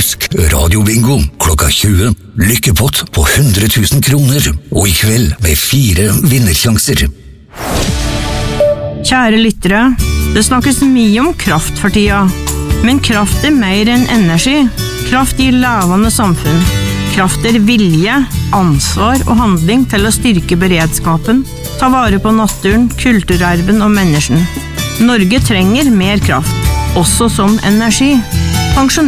Husk radiobingo klokka 20. Lykkepott på 100 000 kroner. Og i kveld med 4 vinnersjanser. Kjære lyttere, det snakkes mye om kraft for tida. Men kraft mer enn energi. Kraft gir levende samfunn. Kraft vilje, ansvar og handling til å styrke beredskapen, ta vare på naturen, kulturarven og mennesken. Norge trenger mer kraft, også som energi.